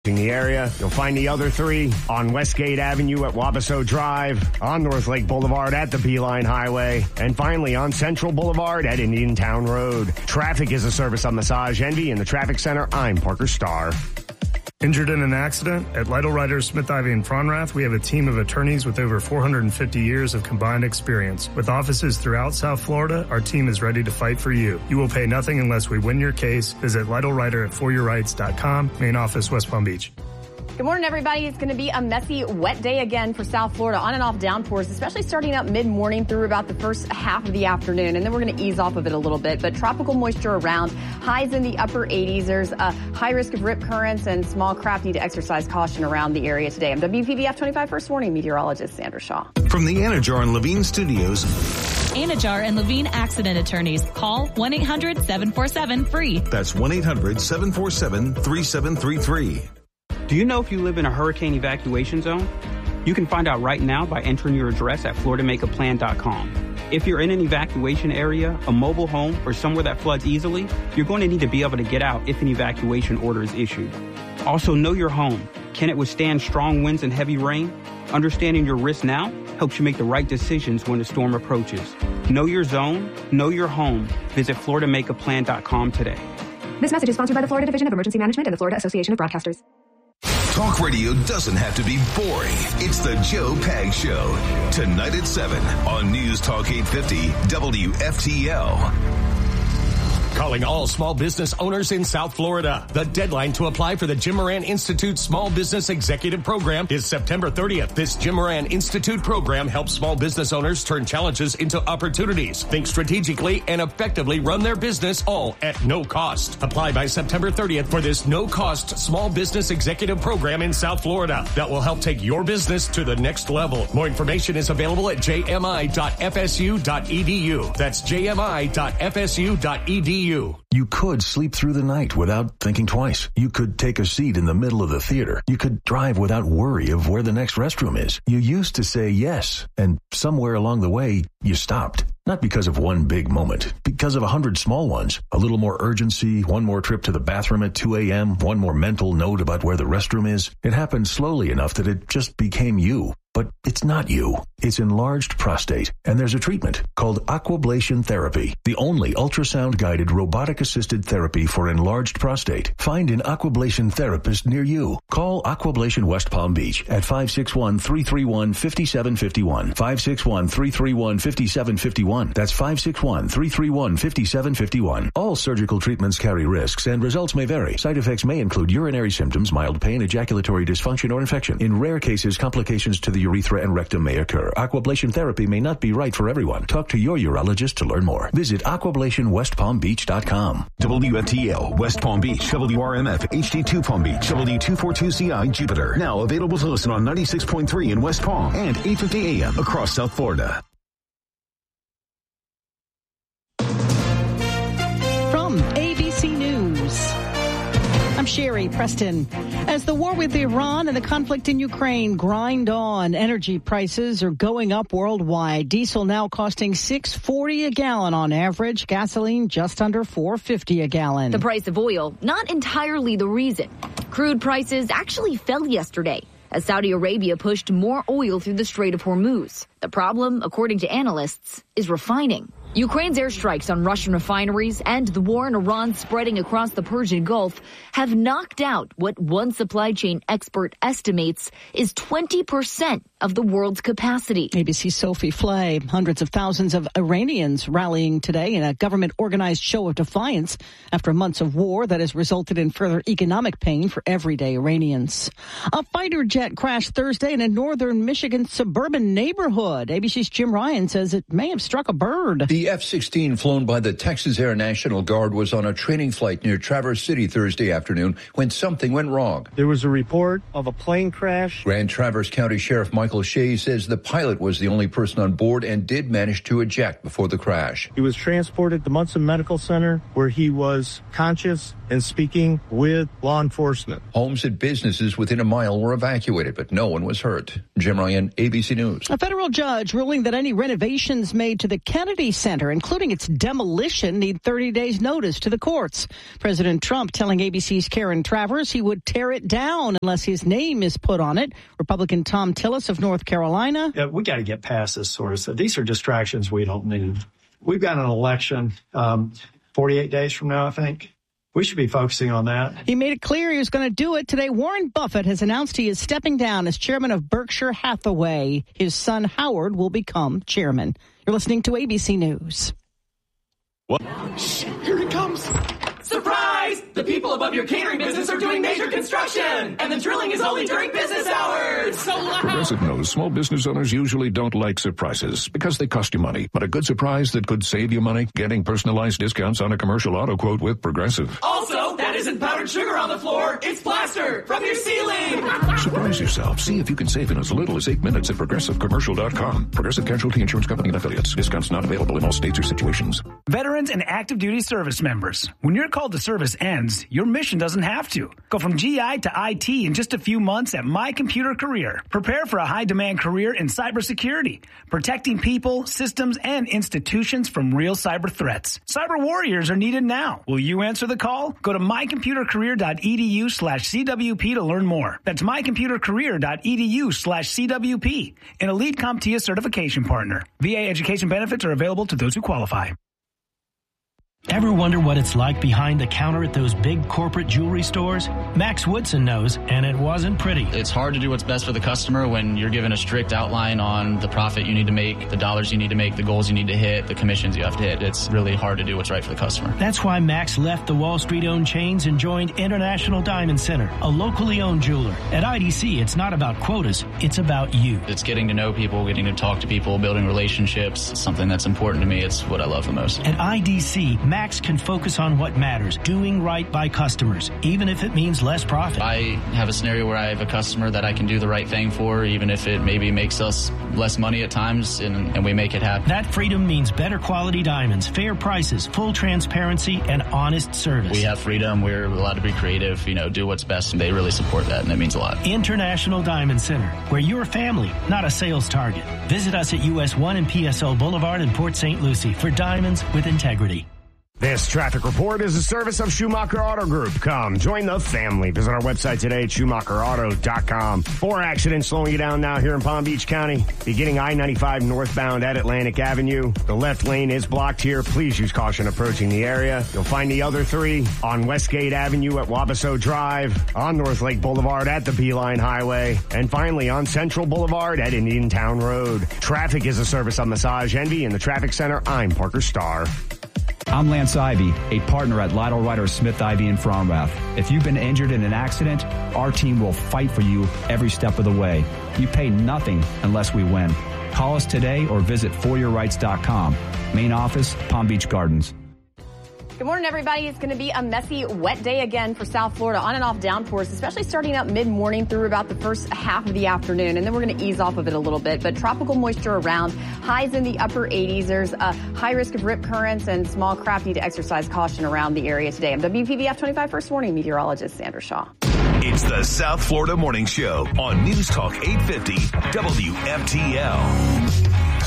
In the area, you'll find the other three on Westgate Avenue at Wabasso Drive, on North Lake Boulevard at the Beeline Highway, and finally on Central Boulevard at Indiantown Road. Traffic is a service of Massage Envy in the Traffic Center. I'm Parker Starr. Injured in an accident? At Lytle Writers, Smith, Ivy, and Fronrath, we have a team of attorneys with over 450 years of combined experience. With offices throughout South Florida, our team is ready to fight for you. You will pay nothing unless we win your case. Visit LytleWriter at foryourrights.com. Main office, West Palm Beach. Good morning, everybody. It's going to be a messy, wet day again for South Florida. On and off downpours, especially starting up mid-morning through about the first half of the afternoon. And then we're going to ease off of it a little bit. But tropical moisture around, highs in the upper 80s. There's a high risk of rip currents and small craft. Need to exercise caution around the area today. I'm WPVF 25 First Warning meteorologist Sandra Shaw. From the Anajar and Levine Studios. Anajar and Levine Accident Attorneys. Call 1-800-747-FREE. That's 1-800-747-3733. Do you know if you live in a hurricane evacuation zone? You can find out right now by entering your address at FloridaMakeAPlan.com. If you're in an evacuation area, a mobile home, or somewhere that floods easily, you're going to need to be able to get out if an evacuation order is issued. Also, know your home. Can it withstand strong winds and heavy rain? Understanding your risk now helps you make the right decisions when the storm approaches. Know your zone, know your home. Visit FloridaMakeAPlan.com today. This message is sponsored by the Florida Division of Emergency Management and the Florida Association of Broadcasters. Talk radio doesn't have to be boring. It's the Joe Pags Show. Tonight at 7 on News Talk 850 WFTL. Calling all small business owners in South Florida. The deadline to apply for the Jim Moran Institute Small Business Executive Program is September 30th. This Jim Moran Institute program helps small business owners turn challenges into opportunities, think strategically, and effectively run their business all at no cost. Apply by September 30th for this no-cost small business executive program in South Florida that will help take your business to the next level. More information is available at jmi.fsu.edu. That's jmi.fsu.edu. You could sleep through the night without thinking twice. You could take a seat in the middle of the theater. You could drive without worry of where the next restroom is. You used to say yes, and somewhere along the way, you stopped. Not because of one big moment, because of 100 small ones. A little more urgency, one more trip to the bathroom at 2 a.m., one more mental note about where the restroom is. It happened slowly enough that it just became you. But it's not you. It's enlarged prostate, and there's a treatment called aquablation therapy, the only ultrasound-guided robotic-assisted therapy for enlarged prostate. Find an aquablation therapist near you. Call Aquablation West Palm Beach at 561-331-5751. 561-331-5751. That's 561-331-5751. All surgical treatments carry risks, and results may vary. Side effects may include urinary symptoms, mild pain, ejaculatory dysfunction, or infection. In rare cases, complications to the urethra and rectum may occur. Aquablation therapy may not be right for everyone. Talk to your urologist to learn more. Visit aquablationwestpalmbeach.com. WFTL West Palm Beach, WRMF HD2 Palm Beach, W242CI Jupiter. Now available to listen on 96.3 in West Palm and 850 AM across South Florida. From ABC News, I'm Sherry Preston. As the war with Iran and the conflict in Ukraine grind on, energy prices are going up worldwide. Diesel now costing $6.40 a gallon on average. Gasoline just under $4.50 a gallon. The price of oil, not entirely the reason. Crude prices actually fell yesterday as Saudi Arabia pushed more oil through the Strait of Hormuz. The problem, according to analysts, is refining. Ukraine's airstrikes on Russian refineries and the war in Iran spreading across the Persian Gulf have knocked out what one supply chain expert estimates is 20% of the world's capacity. ABC's Sophie Flay. Hundreds of thousands of Iranians rallying today in a government-organized show of defiance after months of war that has resulted in further economic pain for everyday Iranians. A fighter jet crashed Thursday in a northern Michigan suburban neighborhood. ABC's Jim Ryan says it may have struck a bird. The F-16 flown by the Texas Air National Guard was on a training flight near Traverse City Thursday afternoon when something went wrong. There was a report of a plane crash. Grand Traverse County Sheriff Michael Shea says the pilot was the only person on board and did manage to eject before the crash. He was transported to Munson Medical Center where he was conscious and speaking with law enforcement. Homes and businesses within a mile were evacuated, but no one was hurt. Jim Ryan, ABC News. A federal judge ruling that any renovations made to the Kennedy Center center, including its demolition, need 30 days notice to the courts. President Trump telling ABC's Karen Travers he would tear it down unless his name is put on it. Republican Tom Tillis of North Carolina. Yeah, we got to get past this sort of stuff. These are distractions we don't need. We've got an election 48 days from now, I think. We should be focusing on that. He made it clear he was going to do it. Today, Warren Buffett has announced he is stepping down as chairman of Berkshire Hathaway. His son, Howard, will become chairman. You're listening to ABC News. What? Shh, here it comes. Surprise! The people above your catering business are doing major construction, and the drilling is only during business hours. So loud. Progressive knows small business owners usually don't like surprises because they cost you money. But a good surprise that could save you money, getting personalized discounts on a commercial auto quote with Progressive. Also, that isn't powdered sugar on the floor. It's plaster from your ceiling. Surprise yourself. See if you can save in as little as 8 minutes at ProgressiveCommercial.com. Progressive Casualty Insurance Company and Affiliates. Discounts not available in all states or situations. Veterans and active duty service members. When your call to service ends, your mission doesn't have to. Go from GI to IT in just a few months at My Computer Career. Prepare for a high-demand career in cybersecurity, protecting people, systems, and institutions from real cyber threats. Cyber warriors are needed now. Will you answer the call? Go to mycomputercareer.edu/CWP to learn more. That's mycomputercareer.edu/CWP, an elite CompTIA certification partner. VA education benefits are available to those who qualify. Ever wonder what it's like behind the counter at those big corporate jewelry stores? Max Woodson knows, and it wasn't pretty. It's hard to do what's best for the customer when you're given a strict outline on the profit you need to make, the dollars you need to make, the goals you need to hit, the commissions you have to hit. It's really hard to do what's right for the customer. That's why Max left the Wall Street-owned chains and joined International Diamond Center, a locally owned jeweler. At IDC, it's not about quotas, it's about you. It's getting to know people, getting to talk to people, building relationships. It's something that's important to me. It's what I love the most. At IDC, Max can focus on what matters, doing right by customers, even if it means less profit. I have a scenario where I have a customer that I can do the right thing for, even if it maybe makes us less money at times, and we make it happen. That freedom means better quality diamonds, fair prices, full transparency, and honest service. We have freedom. We're allowed to be creative, do what's best, and they really support that, and that means a lot. International Diamond Center, where you're family, not a sales target. Visit us at US 1 and PSO Boulevard in Port St. Lucie for diamonds with integrity. This traffic report is a service of Schumacher Auto Group. Come, join the family. Visit our website today at SchumacherAuto.com. 4 accidents slowing you down now here in Palm Beach County. Beginning I-95 northbound at Atlantic Avenue. The left lane is blocked here. Please use caution approaching the area. You'll find the other 3 on Westgate Avenue at Wabasso Drive, on North Lake Boulevard at the Beeline Highway, and finally on Central Boulevard at Indiantown Road. Traffic is a service of Massage Envy. In the traffic center, I'm Parker Starr. I'm Lance Ivy, a partner at Lytle Ryder Smith Ivy in Fromrath. If you've been injured in an accident, our team will fight for you every step of the way. You pay nothing unless we win. Call us today or visit foryourrights.com. Main office, Palm Beach Gardens. Good morning, everybody. It's going to be a messy, wet day again for South Florida. On and off downpours, especially starting up mid-morning through about the first half of the afternoon. And then we're going to ease off of it a little bit. But tropical moisture around, highs in the upper 80s. There's a high risk of rip currents and small craft. Need to exercise caution around the area today. I'm WPVF 25 First Warning meteorologist Sandra Shaw. It's the South Florida Morning Show on News Talk 850 WFTL.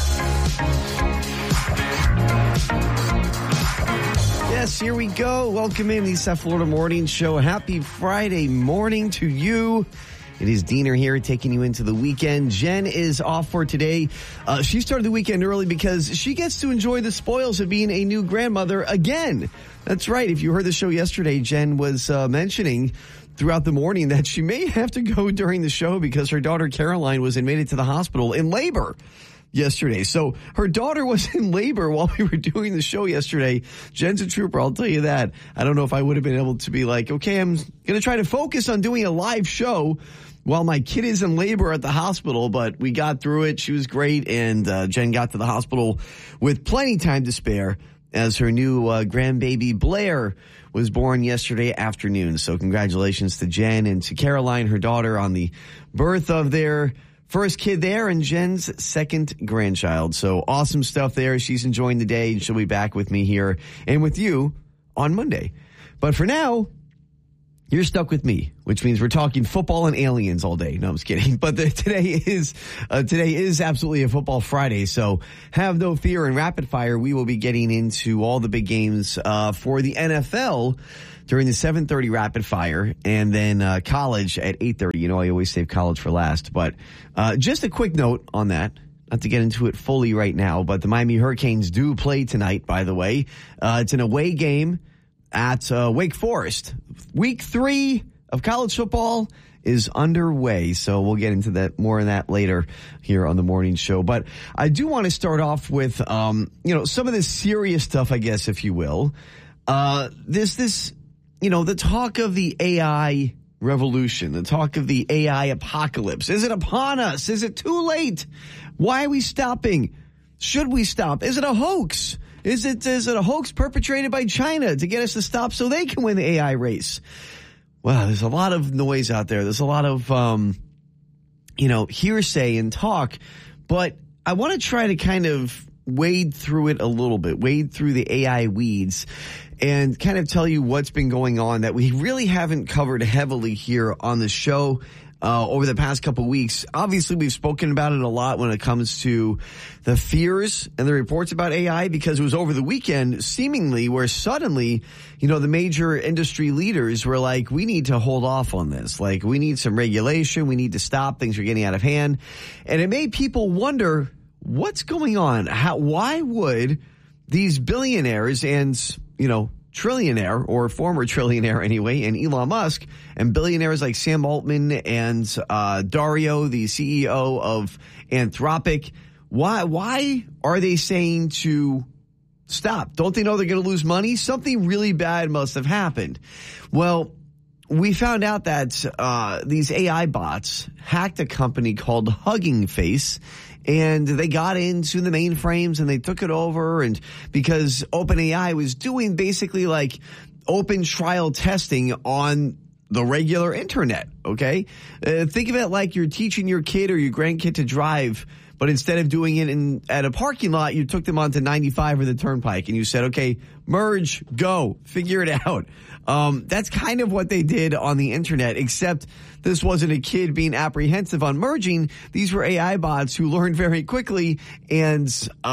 Yes, here we go. Welcome in the South Florida Morning Show. Happy Friday morning to you. It is Diener here taking you into the weekend. Jen is off for today. She started the weekend early because she gets to enjoy the spoils of being a new grandmother again. That's right. If you heard the show yesterday, Jen was mentioning throughout the morning that she may have to go during the show because her daughter Caroline was admitted to the hospital in labor yesterday. So her daughter was in labor while we were doing the show yesterday. Jen's a trooper, I'll tell you that. I don't know if I would have been able to be like, okay, I'm going to try to focus on doing a live show while my kid is in labor at the hospital, but we got through it. She was great, and Jen got to the hospital with plenty time to spare as her new grandbaby Blair was born yesterday afternoon. So congratulations to Jen and to Caroline, her daughter, on the birth of their first kid there and Jen's second grandchild. So awesome stuff there. She's enjoying the day, and she'll be back with me here and with you on Monday. But for now, you're stuck with me, which means we're talking football and aliens all day. No, I'm just kidding. But today is absolutely a football Friday. So have no fear. In Rapid Fire, we will be getting into all the big games for the NFL during the 7:30 Rapid Fire, and then college at 8:30. You know, I always save college for last. But just a quick note on that. Not to get into it fully right now, but the Miami Hurricanes do play tonight, by the way. It's an away game at Wake Forest. Week 3 of college football is underway, so we'll get into that more of that later here on the morning show. But I do want to start off with, some of this serious stuff, I guess, if you will. The talk of the AI revolution, the talk of the AI apocalypse. Is it upon us? Is it too late? Why are we stopping? Should we stop? Is it a hoax? Is it a hoax perpetrated by China to get us to stop so they can win the AI race? Well, there's a lot of noise out there. There's a lot of, hearsay and talk. But I want to try to kind of wade through it a little bit, wade through the AI weeds and kind of tell you what's been going on that we really haven't covered heavily here on the show over the past couple of weeks. Obviously, we've spoken about it a lot when it comes to the fears and the reports about AI, because it was over the weekend, seemingly, where suddenly, the major industry leaders were like, we need to hold off on this. Like, we need some regulation. We need to stop. Things are getting out of hand. And it made people wonder, what's going on? Why would these billionaires and, trillionaire, or former trillionaire anyway, and Elon Musk, and billionaires like Sam Altman and Dario, the CEO of Anthropic, why are they saying to stop? Don't they know they're going to lose money? Something really bad must have happened. Well, we found out that these AI bots hacked a company called Hugging Face, and they got into the mainframes and they took it over. And because OpenAI was doing basically like open trial testing on the regular internet, okay? Think of it like you're teaching your kid or your grandkid to drive, but instead of doing it at a parking lot, you took them onto 95 or the turnpike and you said, okay, merge, go, figure it out. That's kind of what they did on the internet, except this wasn't a kid being apprehensive on merging. These were AI bots who learned very quickly and,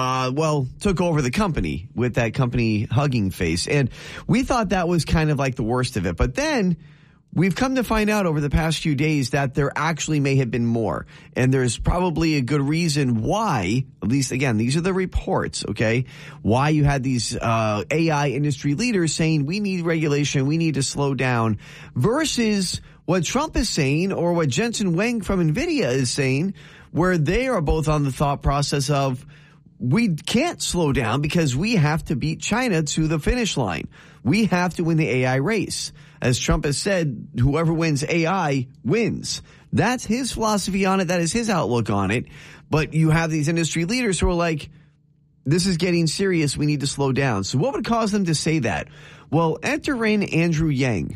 took over the company with that company Hugging Face. And we thought that was kind of like the worst of it. But then we've come to find out over the past few days that there actually may have been more. And there's probably a good reason why, at least again, these are the reports, okay, why you had these AI industry leaders saying we need regulation, we need to slow down, versus what Trump is saying or what Jensen Huang from NVIDIA is saying, where they are both on the thought process of we can't slow down because we have to beat China to the finish line. We have to win the AI race. As Trump has said, whoever wins AI wins. That's his philosophy on it. That is his outlook on it. But you have these industry leaders who are like, this is getting serious. We need to slow down. So what would cause them to say that? Well, enter in Andrew Yang.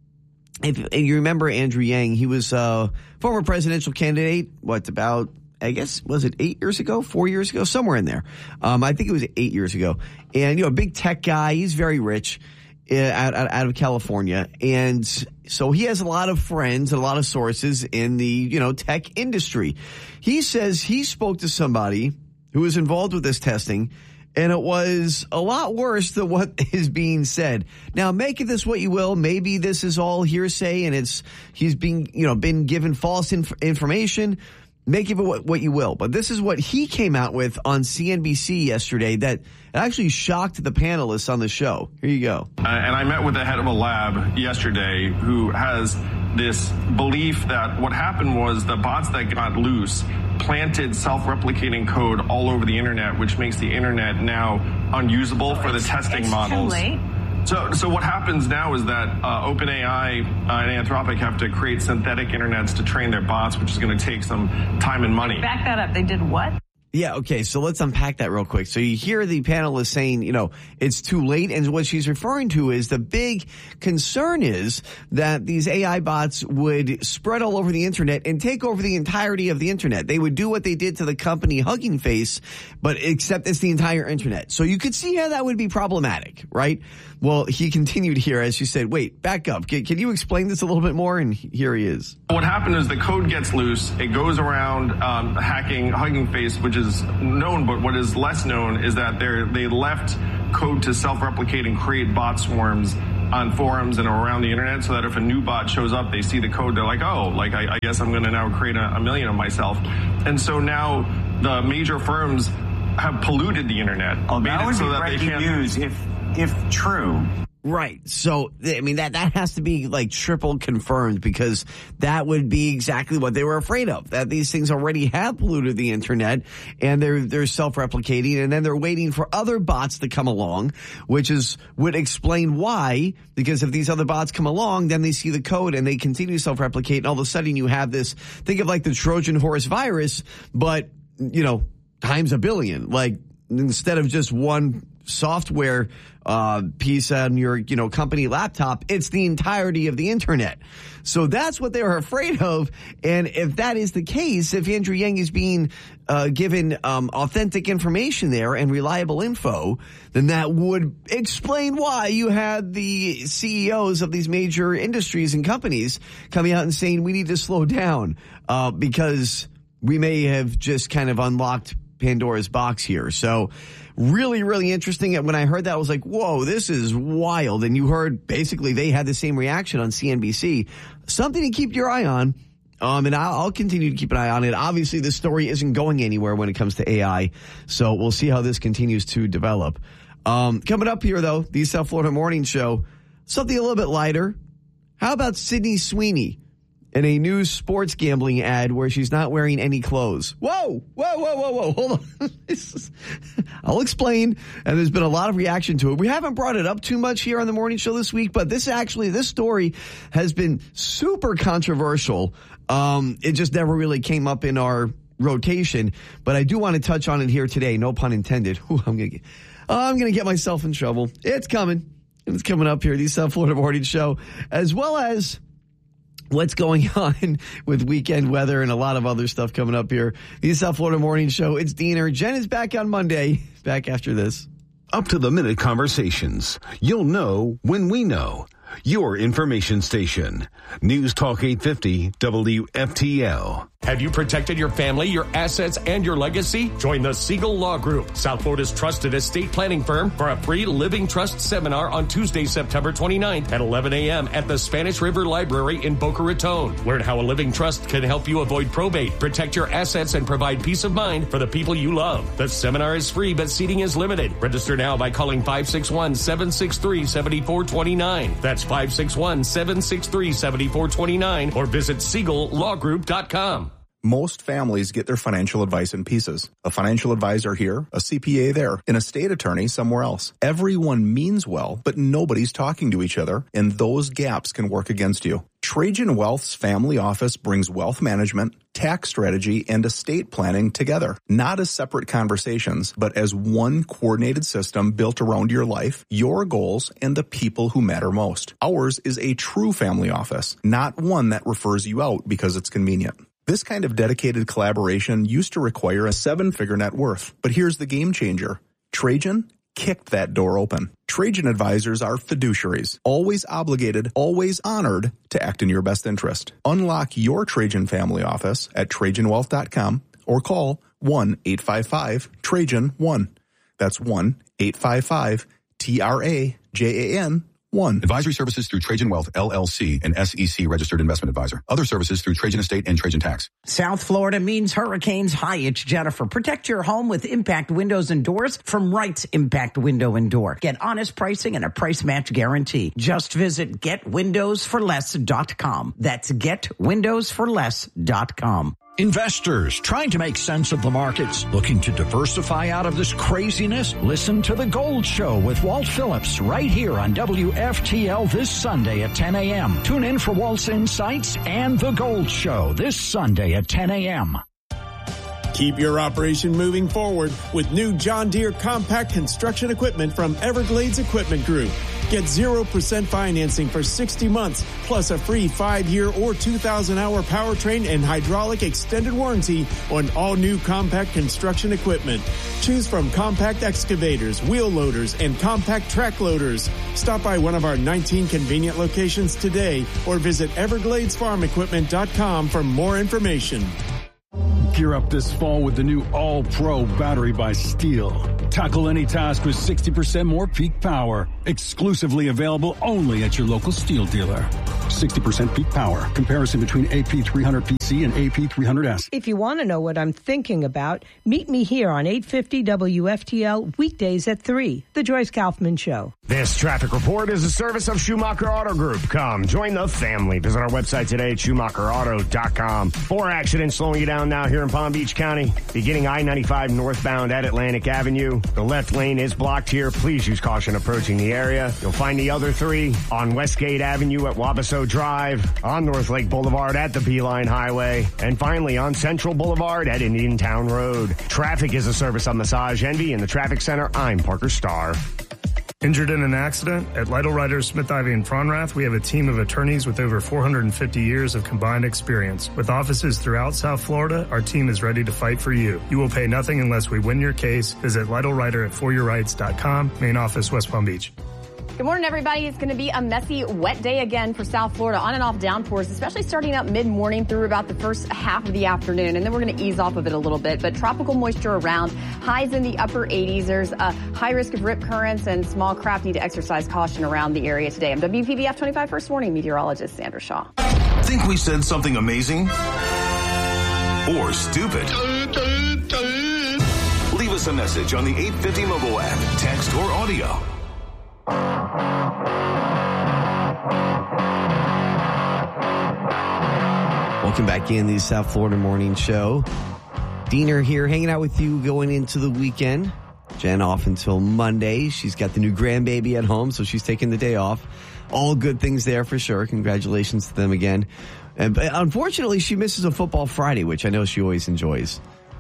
If you remember Andrew Yang, he was a former presidential candidate, I guess, was it 8 years ago, 4 years ago, somewhere in there. I think it was 8 years ago. And, a big tech guy. He's very rich out of California. And so he has a lot of friends and a lot of sources in the, tech industry. He says he spoke to somebody who was involved with this testing, and it was a lot worse than what is being said. Now, make of this what you will. Maybe this is all hearsay and he's been given false information. Make of it what you will. But this is what he came out with on CNBC yesterday that actually shocked the panelists on the show. Here you go. And I met with the head of a lab yesterday who has this belief that what happened was the bots that got loose planted self-replicating code all over the internet, which makes the internet now unusable for the testing models. Too late. So what happens now is that OpenAI and Anthropic have to create synthetic internets to train their bots, which is going to take some time and money. Back that up. They did what? Yeah, okay, so let's unpack that real quick. So you hear the panelists saying, it's too late, and what she's referring to is the big concern is that these AI bots would spread all over the internet and take over the entirety of the internet. They would do what they did to the company Hugging Face, but except it's the entire internet. So you could see how that would be problematic, right? Well, he continued here as you said, wait, back up. Can you explain this a little bit more? And here he is. What happened is the code gets loose. It goes around hacking Hugging Face, which is known, but what is less known is that they left code to self-replicate and create bot swarms on forums and around the internet so that if a new bot shows up, they see the code, they're like, I guess I'm going to now create a million of myself. And so now the major firms have polluted the internet. Oh, that would be breaking news if true. Right. So, I mean, that has to be like triple confirmed because that would be exactly what they were afraid of, that these things already have polluted the internet and they're self-replicating and then they're waiting for other bots to come along, which would explain why, because if these other bots come along, then they see the code and they continue to self-replicate and all of a sudden you have this, think of like the Trojan horse virus, but, times a billion. Like instead of just one software piece on your company laptop, it's the entirety of the internet. So that's what they were afraid of. And if that is the case, if Andrew Yang is being given authentic information there and reliable info, then that would explain why you had the CEOs of these major industries and companies coming out and saying we need to slow down because we may have just kind of unlocked Pandora's box here. So really, really interesting. And when I heard that, I was like, whoa, this is wild. And you heard basically they had the same reaction on CNBC. Something to keep your eye on. And I'll continue to keep an eye on it. Obviously, this story isn't going anywhere when it comes to AI. So we'll see how this continues to develop. Coming up here, though, the South Florida Morning Show, something a little bit lighter. How about Sydney Sweeney in a new sports gambling ad where she's not wearing any clothes? Whoa. Hold on. I'll explain. And there's been a lot of reaction to it. We haven't brought it up too much here on the morning show this week, but this story has been super controversial. It just never really came up in our rotation, but I do want to touch on it here today. No pun intended. Ooh, I'm going to get myself in trouble. It's coming. It's coming up here, the South Florida Morning Show, as well as what's going on with weekend weather and a lot of other stuff coming up here. The South Florida Morning Show. It's Diener. Jen is back on Monday. Back after this. Up-to-the-minute conversations. You'll know when we know. Your information station. News Talk 850 WFTL. Have you protected your family, your assets, and your legacy? Join the Siegel Law Group, South Florida's trusted estate planning firm, for a free Living Trust seminar on Tuesday, September 29th at 11 a.m. at the Spanish River Library in Boca Raton. Learn how a living trust can help you avoid probate, protect your assets, and provide peace of mind for the people you love. The seminar is free, but seating is limited. Register now by calling 561-763-7429. That's 561-763-7429 or visit SiegelLawGroup.com. Most families get their financial advice in pieces. A financial advisor here, a CPA there, an estate attorney somewhere else. Everyone means well, but nobody's talking to each other, and those gaps can work against you. Trajan Wealth's family office brings wealth management, tax strategy, and estate planning together, not as separate conversations, but as one coordinated system built around your life, your goals, and the people who matter most. Ours is a true family office, not one that refers you out because it's convenient. This kind of dedicated collaboration used to require a 7-figure net worth, but here's the game changer. Trajan kicked that door open. Trajan advisors are fiduciaries, always obligated, always honored to act in your best interest. Unlock your Trajan family office at TrajanWealth.com or call 1-855-TRAJAN-1. That's 1-855-TRAJAN-1. Advisory services through Trajan Wealth, LLC, an SEC registered investment advisor. Other services through Trajan Estate and Trajan Tax. South Florida means hurricanes. Hi, it's Jennifer. Protect your home with Impact Windows and Doors from Wright's Impact Window and Door. Get honest pricing and a price match guarantee. Just visit GetWindowsForLess.com. That's GetWindowsForLess.com. Investors trying to make sense of the markets, looking to diversify out of this craziness? Listen to The Gold Show with Walt Phillips right here on WFTL this Sunday at 10 a.m. Tune in for Walt's insights and The Gold Show this Sunday at 10 a.m. Keep your operation moving forward with new John Deere compact construction equipment from Everglades Equipment Group. Get 0% financing for 60 months, plus a free 5-year or 2,000-hour powertrain and hydraulic extended warranty on all new compact construction equipment. Choose from compact excavators, wheel loaders, and compact track loaders. Stop by one of our 19 convenient locations today or visit evergladesfarmequipment.com for more information. Gear up this fall with the new All-Pro battery by Steel. Tackle any task with 60% more peak power. Exclusively available only at your local Steel dealer. 60% peak power. Comparison between AP300PC and AP300S. If you want to know what I'm thinking about, meet me here on 850 WFTL weekdays at 3. The Joyce Kaufman Show. This traffic report is a service of Schumacher Auto Group. Come, join the family. Visit our website today at SchumacherAuto.com. 4 accidents slowing you down now here in Palm Beach County. Beginning I-95 northbound at Atlantic Avenue. The left lane is blocked here. Please use caution approaching the area. You'll find the other 3 on Westgate Avenue at Wabasso Drive, on North Lake Boulevard at the Beeline Highway, and finally on Central Boulevard at Indian Town Road. Traffic is a service of Massage Envy. In the Traffic Center, I'm Parker Starr. Injured in an accident? At Lytle Ryder, Smith Ivy, and Fronrath, we have a team of attorneys with over 450 years of combined experience. With offices throughout South Florida, our team is ready to fight for you. You will pay nothing unless we win your case. Visit Lytle Ryder at foryourrights.com. Main office, West Palm Beach. Good morning, everybody. It's going to be a messy, wet day again for South Florida. On and off downpours, especially starting up mid-morning through about the first half of the afternoon. And then we're going to ease off of it a little bit. But tropical moisture around, highs in the upper 80s. There's a high risk of rip currents, and small craft need to exercise caution around the area today. I'm WPBF 25 First Warning meteorologist Sandra Shaw. Think we said something amazing? Or stupid? Leave us a message on the 850 mobile app, text or audio. Welcome back in the South Florida Morning Show. Diener here hanging out with you going into the weekend. Jen off until Monday. She's got the new grandbaby at home, so she's taking the day off. All good things there for sure. Congratulations to them again. But unfortunately, she misses a football Friday, which I know she always enjoys.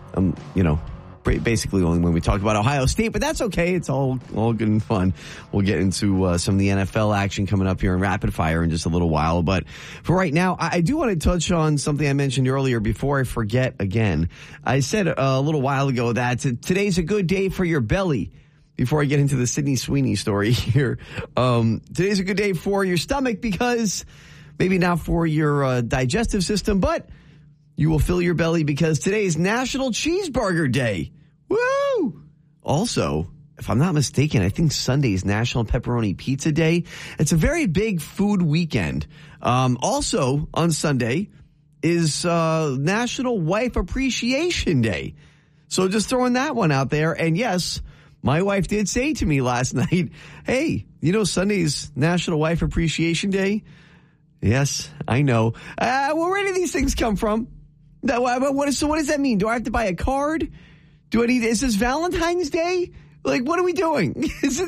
Basically only when we talk about Ohio State, but that's okay. It's all good and fun. We'll get into some of the NFL action coming up here in rapid fire in just a little while. But for right now, I do want to touch on something I mentioned earlier before I forget again. I said a little while ago that today's a good day for your belly. Before I get into the Sydney Sweeney story here, today's a good day for your stomach because maybe not for your digestive system, but you will fill your belly because today is National Cheeseburger Day. Woo! Also, if I'm not mistaken, I think Sunday is National Pepperoni Pizza Day. It's a very big food weekend. Also, on Sunday is National Wife Appreciation Day. So just throwing that one out there. And yes, my wife did say to me last night, hey, Sunday's National Wife Appreciation Day? Yes, I know. Where do these things come from? So what does that mean? Do I have to buy a card? Is this Valentine's Day? Like, what are we doing?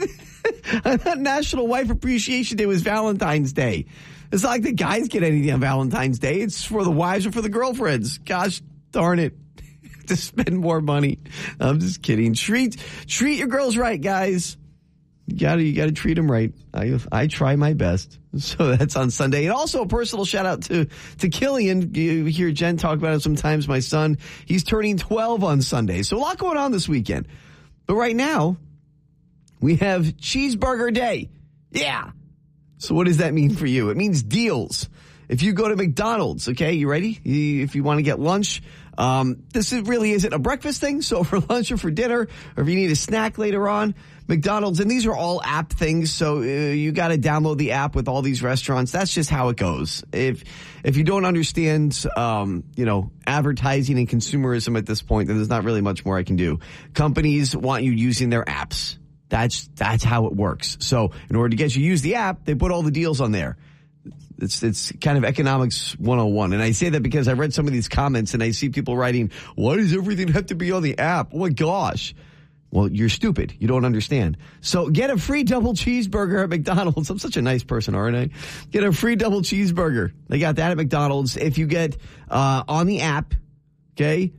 I thought National Wife Appreciation Day was Valentine's Day. It's not like the guys get anything on Valentine's Day. It's for the wives or for the girlfriends. Gosh darn it. To spend more money. I'm just kidding. Treat your girls right, guys. You gotta treat them right. I try my best. So that's on Sunday. And also a personal shout out to Killian. You hear Jen talk about it sometimes. My son, he's turning 12 on Sunday. So a lot going on this weekend. But right now, we have Cheeseburger Day. Yeah. So what does that mean for you? It means deals. If you go to McDonald's, okay, you ready? If you want to get lunch, this really isn't a breakfast thing. So for lunch or for dinner, or if you need a snack later on, McDonald's, and these are all app things, so you got to download the app with all these restaurants. That's just how it goes. If you don't understand, advertising and consumerism at this point, then there's not really much more I can do. Companies want you using their apps. That's how it works. So in order to get you to use the app, they put all the deals on there. It's kind of economics 101. And I say that because I read some of these comments and I see people writing, why does everything have to be on the app? Oh my gosh. Well, you're stupid. You don't understand. So get a free double cheeseburger at McDonald's. I'm such a nice person, aren't I? Get a free double cheeseburger. They got that at McDonald's. If you get on the app, okay,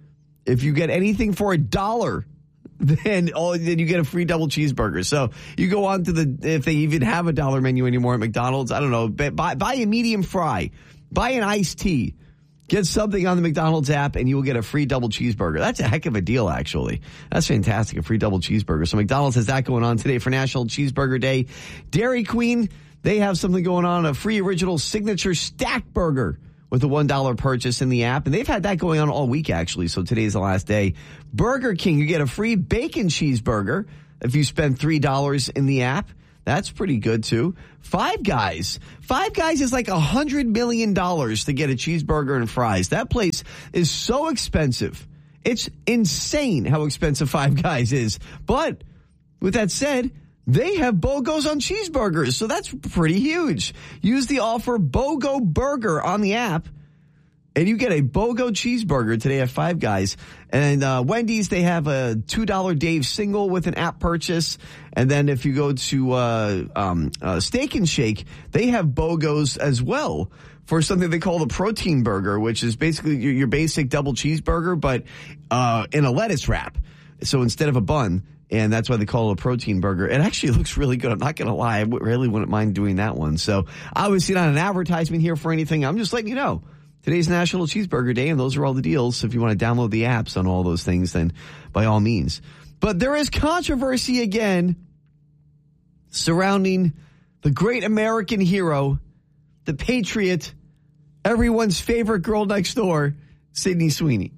If you get anything for $1, then you get a free double cheeseburger. So you go on to if they even have a $1 menu anymore at McDonald's, I don't know, buy a medium fry, buy an iced tea, get something on the McDonald's app, and you will get a free double cheeseburger. That's a heck of a deal, actually. That's fantastic, a free double cheeseburger. So McDonald's has that going on today for National Cheeseburger Day. Dairy Queen, they have something going on, a free original signature stack burger with a $1 purchase in the app. And they've had that going on all week, actually. So today's the last day. Burger King, you get a free bacon cheeseburger if you spend $3 in the app. That's pretty good, too. Five Guys. Five Guys is like $100 million to get a cheeseburger and fries. That place is so expensive. It's insane how expensive Five Guys is. But with that said, they have BOGOs on cheeseburgers, so that's pretty huge. Use the offer BOGO Burger on the app, and you get a BOGO cheeseburger today at Five Guys. And Wendy's, they have a $2 Dave single with an app purchase. And then if you go to Steak and Shake, they have BOGOs as well for something they call the protein burger, which is basically your basic double cheeseburger, but in a lettuce wrap. So instead of a bun. And that's why they call it a protein burger. It actually looks really good. I'm not going to lie. I really wouldn't mind doing that one. So obviously not an advertisement here for anything. I'm just letting you know. Today's National Cheeseburger Day, and those are all the deals. So if you want to download the apps on all those things, then by all means. But there is controversy again surrounding the great American hero, the patriot, everyone's favorite girl next door, Sydney Sweeney.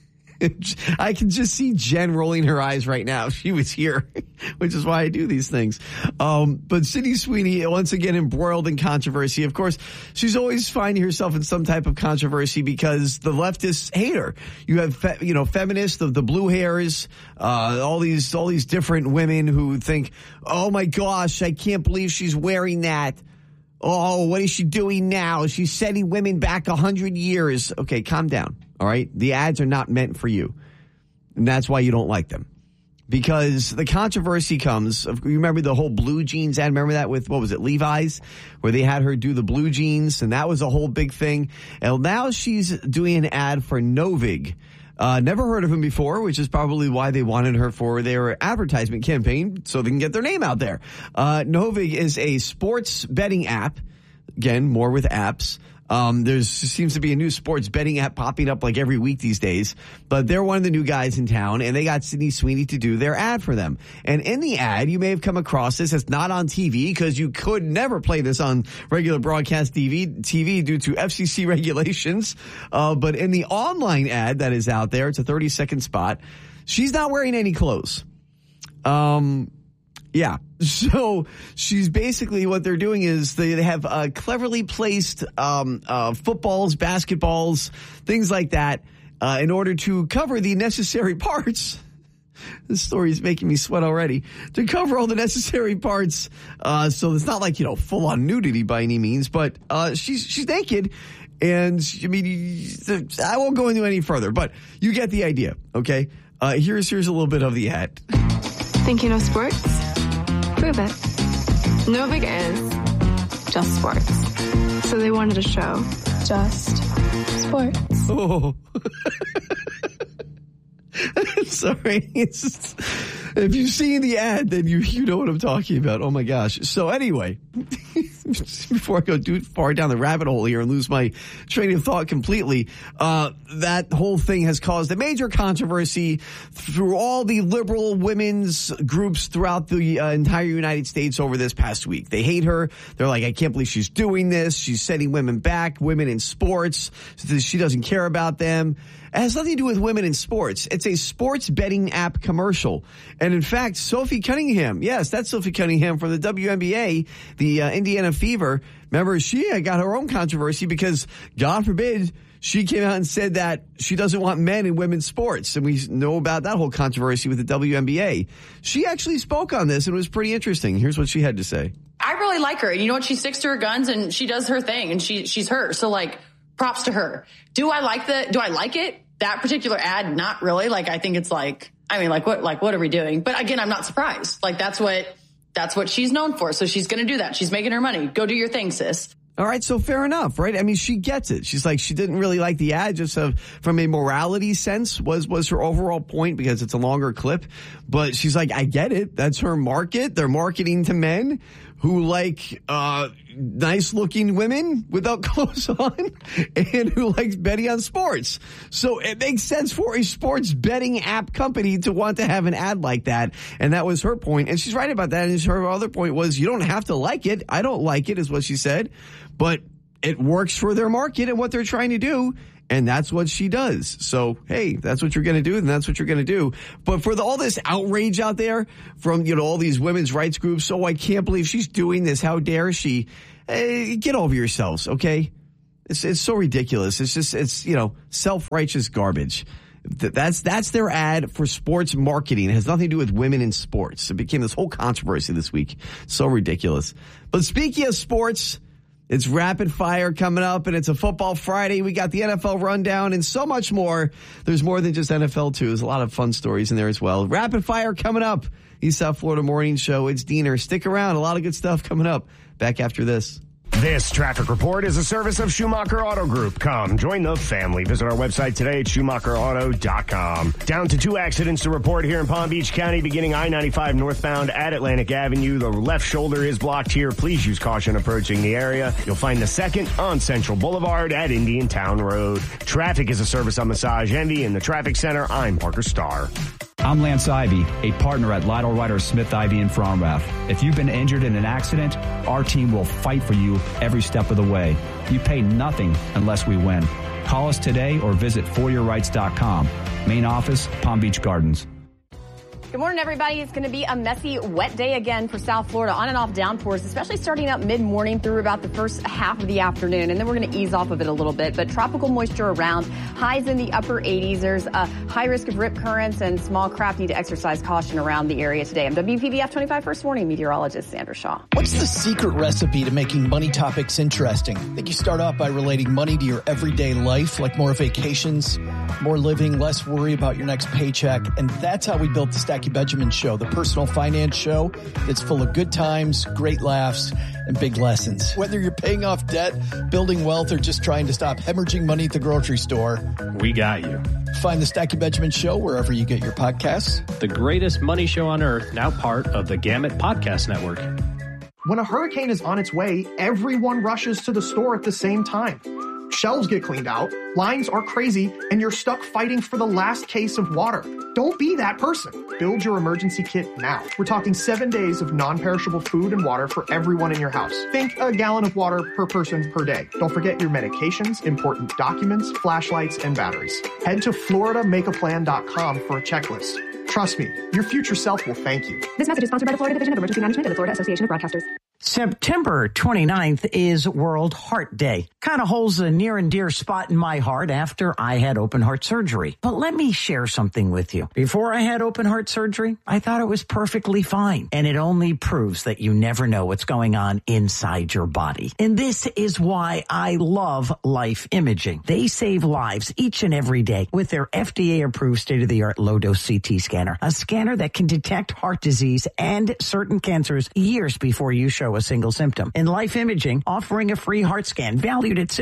I can just see Jen rolling her eyes right now if she was here, which is why I do these things. But Sydney Sweeney, once again, embroiled in controversy. Of course, she's always finding herself in some type of controversy because the leftists hate her. You have, feminists, the blue hairs, all these different women who think, oh my gosh, I can't believe she's wearing that. Oh, what is she doing now? She's sending women back 100 years. Okay, calm down. All right. The ads are not meant for you. And that's why you don't like them. Because the controversy comes, you remember the whole blue jeans ad? Remember that with, what was it, Levi's? Where they had her do the blue jeans, and that was a whole big thing. And now she's doing an ad for Novig. Never heard of him before, which is probably why they wanted her for their advertisement campaign, so they can get their name out there. Novig is a sports betting app. Again, more with apps. There seems to be a new sports betting app popping up like every week these days, but they're one of the new guys in town, and they got Sydney Sweeney to do their ad for them. And in the ad, you may have come across this. It's not on TV because you could never play this on regular broadcast TV due to FCC regulations. But in the online ad that is out there, it's a 30-second spot. She's not wearing any clothes. Yeah. So she's basically, what they're doing is they have cleverly placed footballs, basketballs, things like that in order to cover the necessary parts. This story is making me sweat already. To cover all the necessary parts. So it's not like, full on nudity by any means, but she's naked. And I mean, I won't go into any further, but you get the idea. Okay. Here's a little bit of the ad. Think you know sports? Prove it. Novig is just sports. So they wanted a show. Just sports. Oh. Sorry. It's just, if you've seen the ad, then you know what I'm talking about. Oh, my gosh. So anyway, before I go too far down the rabbit hole here and lose my train of thought completely, that whole thing has caused a major controversy through all the liberal women's groups throughout the entire United States over this past week. They hate her. They're like, I can't believe she's doing this. She's sending women back, women in sports. She doesn't care about them. It has nothing to do with women in sports. It's a sports betting app commercial. And in fact, Sophie Cunningham, yes, that's Sophie Cunningham from the WNBA, the Indiana Fever. Remember, she got her own controversy because, God forbid, she came out and said that she doesn't want men in women's sports. And we know about that whole controversy with the WNBA. She actually spoke on this, and it was pretty interesting. Here's what she had to say. I really like her. You know what? She sticks to her guns, and she does her thing, and she's her. So, props to her. Do I like it? That particular ad, not really. I think it's what are we doing? But again, I'm not surprised. That's what she's known for. So she's going to do that. She's making her money. Go do your thing, sis. All right, so fair enough, right? I mean, she gets it. She's like, she didn't really like the ad just from a morality sense was her overall point because it's a longer clip. But she's like, I get it. That's her market. They're marketing to men who like nice-looking women without clothes on and who likes betting on sports. So it makes sense for a sports betting app company to want to have an ad like that. And that was her point. And she's right about that. And her other point was, you don't have to like it. I don't like it, is what she said. But it works for their market and what they're trying to do. And that's what she does. So, hey, that's what you're going to do, then that's what you're going to do. But for all this outrage out there from, all these women's rights groups, I can't believe she's doing this. How dare she? Get over yourselves, okay? It's so ridiculous. It's self-righteous garbage. That's their ad for sports marketing. It has nothing to do with women in sports. It became this whole controversy this week. So ridiculous. But speaking of sports, it's rapid fire coming up, and it's a football Friday. We got the NFL rundown and so much more. There's more than just NFL, too. There's a lot of fun stories in there as well. Rapid fire coming up. East South Florida Morning Show. It's Diener. Stick around. A lot of good stuff coming up. Back after this. This traffic report is a service of Schumacher Auto Group. Come, join the family. Visit our website today at SchumacherAuto.com. Down to 2 accidents to report here in Palm Beach County, beginning I-95 northbound at Atlantic Avenue. The left shoulder is blocked here. Please use caution approaching the area. You'll find the second on Central Boulevard at Indian Town Road. Traffic is a service of Massage Envy in the Traffic Center. I'm Parker Starr. I'm Lance Ivy, a partner at Lytle Ryder Smith Ivy in Fromrath. If you've been injured in an accident, our team will fight for you every step of the way. You pay nothing unless we win. Call us today or visit foryourrights.com. Main office, Palm Beach Gardens. Good morning, everybody. It's going to be a messy, wet day again for South Florida. On and off downpours, especially starting up mid-morning through about the first half of the afternoon. And then we're going to ease off of it a little bit. But tropical moisture around, highs in the upper 80s. There's a high risk of rip currents and small craft. Need to exercise caution around the area today. I'm WPBF 25 First Warning meteorologist Sandra Shaw. What's the secret recipe to making money topics interesting? I think you start off by relating money to your everyday life, like more vacations, more living, less worry about your next paycheck. And that's how we built the Stacky Benjamin Show, the personal finance show that's full of good times, great laughs, and big lessons. Whether you're paying off debt, building wealth, or just trying to stop hemorrhaging money at the grocery store, we got you. Find the Stacky Benjamin Show wherever you get your podcasts. The greatest money show on earth, now part of the Gamut Podcast Network. When a hurricane is on its way, everyone rushes to the store at the same time. Shelves get cleaned out, lines are crazy, and you're stuck fighting for the last case of water. Don't be that person. Build your emergency kit now. We're talking 7 days of non-perishable food and water for everyone in your house. Think a gallon of water per person per day. Don't forget your medications, important documents, flashlights, and batteries. Head to FloridaMakeAPlan.com for a checklist. Trust me, your future self will thank you. This message is sponsored by the Florida Division of Emergency Management and the Florida Association of Broadcasters. September 29th is World Heart Day. Kind of holds a near and dear spot in my heart after I had open heart surgery. But let me share something with you. Before I had open heart surgery, I thought it was perfectly fine. And it only proves that you never know what's going on inside your body. And this is why I love Life Imaging. They save lives each and every day with their FDA-approved state-of-the-art low-dose CT scanner. A scanner that can detect heart disease and certain cancers years before you show a single symptom. And Life Imaging offering a free heart scan valued at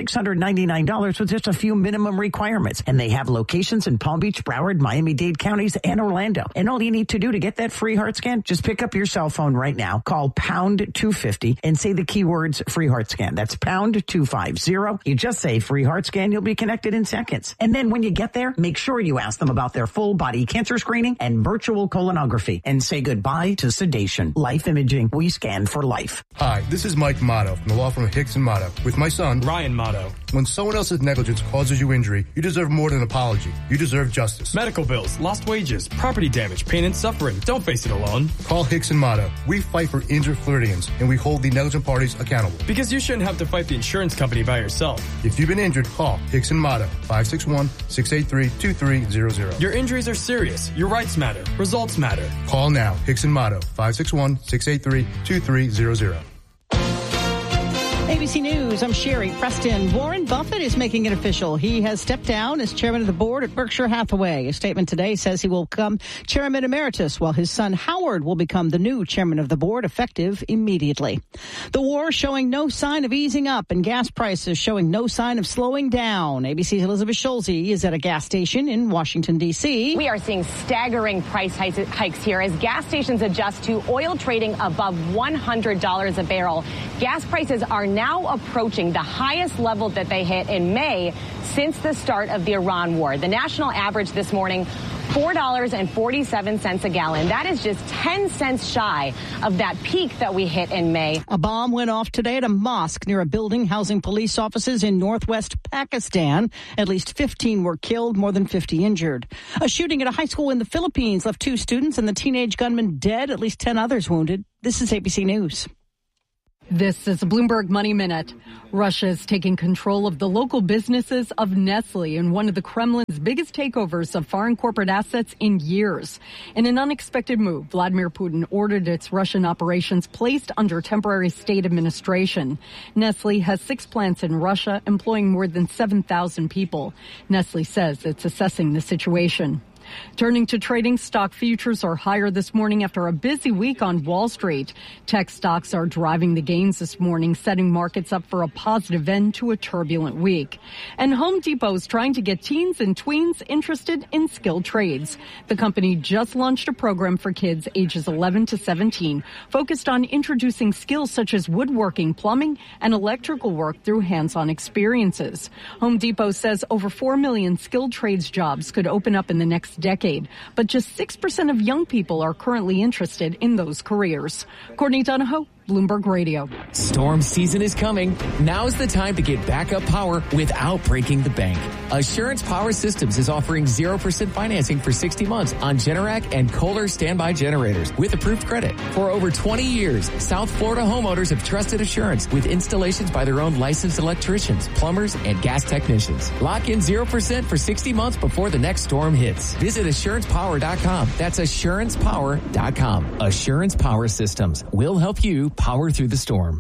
$699 with just a few minimum requirements. And they have locations in Palm Beach, Broward, Miami-Dade counties, and Orlando. And all you need to do to get that free heart scan, just pick up your cell phone right now, call pound 250 and say the keywords free heart scan. That's pound 250. You just say free heart scan, you'll be connected in seconds. And then when you get there, make sure you ask them about their full body cancer screening and virtual colonography and say goodbye to sedation. Life Imaging, we scan for life. Hi, this is Mike Motto from the law firm Hicks & Motto with my son, Ryan Motto. When someone else's negligence causes you injury, you deserve more than an apology. You deserve justice. Medical bills, lost wages, property damage, pain and suffering. Don't face it alone. Call Hicks & Motto. We fight for injured Floridians, and we hold the negligent parties accountable. Because you shouldn't have to fight the insurance company by yourself. If you've been injured, call Hicks & Motto, 561-683-2300. Your injuries are serious. Your rights matter. Results matter. Call now. Hicks & Motto, 561-683-2300. ABC News, I'm Sherry Preston. Warren Buffett is making it official. He has stepped down as chairman of the board at Berkshire Hathaway. A statement today says he will become chairman emeritus, while his son Howard will become the new chairman of the board, effective immediately. The war showing no sign of easing up and gas prices showing no sign of slowing down. ABC's Elizabeth Schulze is at a gas station in Washington, D.C. We are seeing staggering price hikes here as gas stations adjust to oil trading above $100 a barrel. Gas prices are now approaching the highest level that they hit in May since the start of the Iran war. The national average this morning, $4.47 a gallon. That is just 10 cents shy of that peak that we hit in May. A bomb went off today at a mosque near a building housing police officers in northwest Pakistan. At least 15 were killed, more than 50 injured. A shooting at a high school in the Philippines left 2 students and the teenage gunman dead, at least 10 others wounded. This is ABC News. This is a Bloomberg Money Minute. Russia is taking control of the local businesses of Nestle in one of the Kremlin's biggest takeovers of foreign corporate assets in years. In an unexpected move, Vladimir Putin ordered its Russian operations placed under temporary state administration. Nestle has 6 plants in Russia, employing more than 7,000 people. Nestle says it's assessing the situation. Turning to trading, stock futures are higher this morning after a busy week on Wall Street. Tech stocks are driving the gains this morning, setting markets up for a positive end to a turbulent week. And Home Depot is trying to get teens and tweens interested in skilled trades. The company just launched a program for kids ages 11 to 17, focused on introducing skills such as woodworking, plumbing, and electrical work through hands-on experiences. Home Depot says over 4 million skilled trades jobs could open up in the next decade, but just 6% of young people are currently interested in those careers. Courtney Donahoe, Bloomberg Radio. Storm season is coming. Now's the time to get backup power without breaking the bank. Assurance Power Systems is offering 0% financing for 60 months on Generac and Kohler standby generators with approved credit. For over 20 years, South Florida homeowners have trusted Assurance with installations by their own licensed electricians, plumbers, and gas technicians. Lock in 0% for 60 months before the next storm hits. Visit AssurancePower.com. That's AssurancePower.com. Assurance Power Systems will help you power through the storm.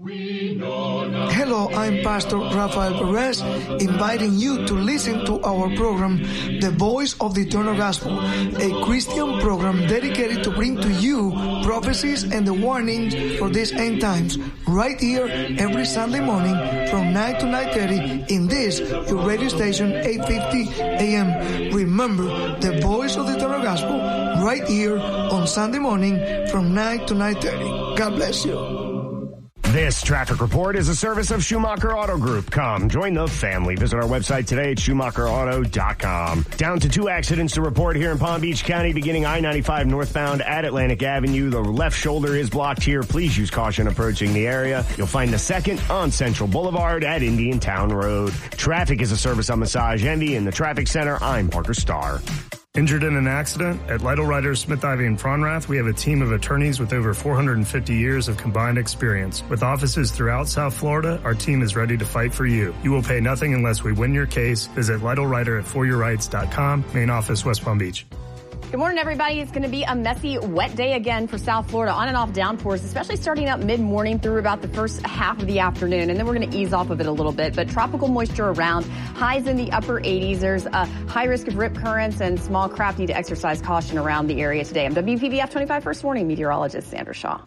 Hello, I'm Pastor Rafael Perez, inviting you to listen to our program, The Voice of the Eternal Gospel, a Christian program dedicated to bring to you prophecies and the warnings for these end times, right here every Sunday morning from 9 to 9:30 in this, your radio station, 850 AM. Remember, The Voice of the Eternal Gospel, right here on Sunday morning from 9 to 9:30. God bless you. This traffic report is a service of Schumacher Auto Group. Come, join the family. Visit our website today at SchumacherAuto.com. Down to 2 accidents to report here in Palm Beach County, beginning I-95 northbound at Atlantic Avenue. The left shoulder is blocked here. Please use caution approaching the area. You'll find the second on Central Boulevard at Indian Town Road. Traffic is a service of Massage Envy. In the traffic center, I'm Parker Starr. Injured in an accident? At Lytle Ryder, Smith Ivy, and Fronrath, we have a team of attorneys with over 450 years of combined experience. With offices throughout South Florida, our team is ready to fight for you. You will pay nothing unless we win your case. Visit Lytle Ryder at foryourrights.com. Main office, West Palm Beach. Good morning, everybody. It's going to be a messy, wet day again for South Florida. On and off downpours, especially starting up mid-morning through about the first half of the afternoon. And then we're going to ease off of it a little bit. But tropical moisture around, highs in the upper 80s. There's a high risk of rip currents and small craft. Need to exercise caution around the area today. I'm WPVF 25 First Warning meteorologist Sandra Shaw.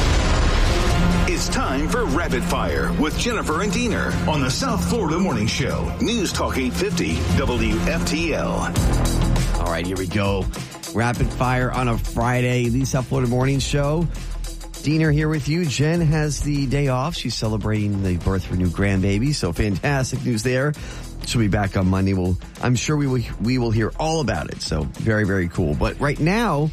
It's time for Rapid Fire with Jennifer and Diener on the South Florida Morning Show. News Talk 850 WFTL. All right, here we go. Rapid Fire on a Friday, the South Florida Morning Show. Diener here with you. Jen has the day off. She's celebrating the birth of her new grandbaby, so fantastic news there. She'll be back on Monday. I'm sure we will hear all about it, so very, very cool. But right now,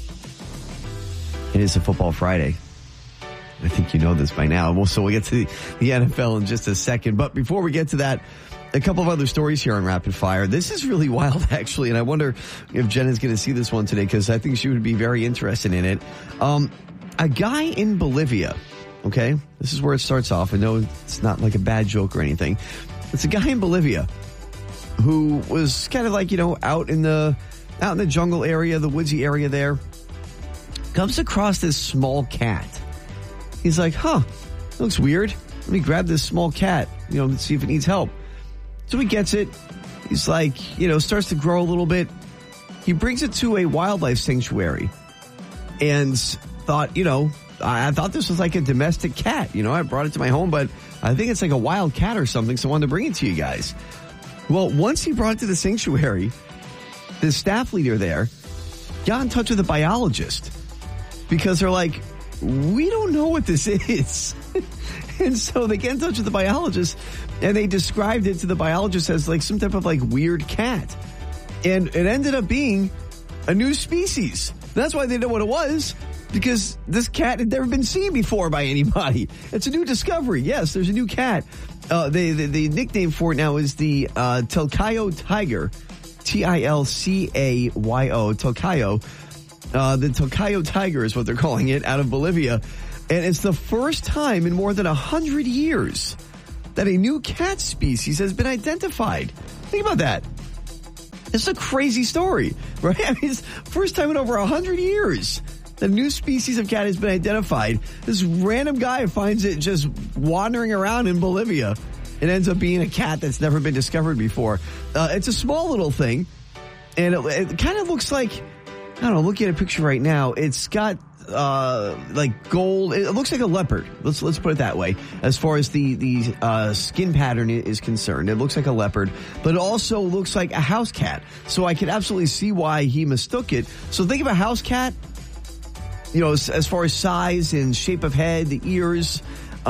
it is a Football Friday. I think you know this by now. So we'll get to the NFL in just a second. But before we get to that, a couple of other stories here on Rapid Fire. This is really wild, actually, and I wonder if Jen is going to see this one today because I think she would be very interested in it. A guy in Bolivia, okay? This is where it starts off. I know it's not like a bad joke or anything. It's a guy in Bolivia who was kind of like, out in the jungle area, the woodsy area there. Comes across this small cat. He's like, looks weird. let me grab this small cat, let's see if it needs help. So he gets it. He's like, starts to grow a little bit. He brings it to a wildlife sanctuary and thought, I thought this was like a domestic cat. I brought it to my home, but I think it's like a wild cat or something, so I wanted to bring it to you guys. Well, once he brought it to the sanctuary, the staff leader there got in touch with a biologist because they're like, we don't know what this is. And so they get in touch with the biologist and they described it to the biologist as like some type of like weird cat. And it ended up being a new species. That's why they didn't know what it was, because this cat had never been seen before by anybody. It's a new discovery. Yes, there's a new cat. The nickname for it now is the Tocayo tiger, Tilcayo, Tocayo. The Tocayo tiger is what they're calling it, out of Bolivia. And it's the first time in more than 100 years that a new cat species has been identified. Think about that. It's a crazy story, right? I mean, it's the first time in over 100 years that a new species of cat has been identified. This random guy finds it just wandering around in Bolivia. It ends up being a cat that's never been discovered before. It's a small little thing, and it kind of looks like, I don't know, looking at a picture right now, it's got like gold. It looks like a leopard. Let's put it that way. As far as the skin pattern is concerned, it looks like a leopard, but it also looks like a house cat. So I could absolutely see why he mistook it. So think of a house cat, as far as size and shape of head, the ears,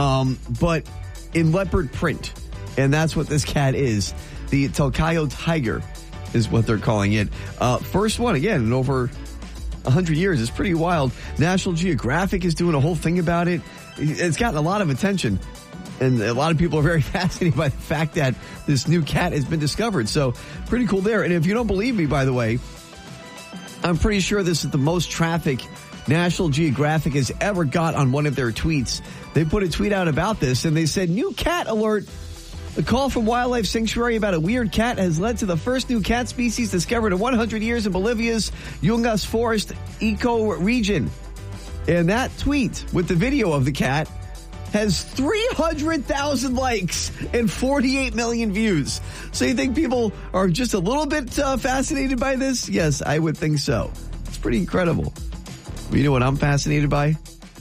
but in leopard print, and that's what this cat is. The Tocayo tiger is what they're calling it. First one again in over 100 years. It's pretty wild. National Geographic is doing a whole thing about it. It's gotten a lot of attention, and a lot of people are very fascinated by the fact that this new cat has been discovered. So pretty cool there. And if you don't believe me, by the way, I'm pretty sure this is the most traffic National Geographic has ever got on one of their tweets. They put a tweet out about this, and they said, new cat alert. A call from Wildlife Sanctuary about a weird cat has led to the first new cat species discovered in 100 years in Bolivia's Yungas Forest eco-region. And that tweet with the video of the cat has 300,000 likes and 48 million views. So you think people are just a little bit fascinated by this? Yes, I would think so. It's pretty incredible. But you know what I'm fascinated by?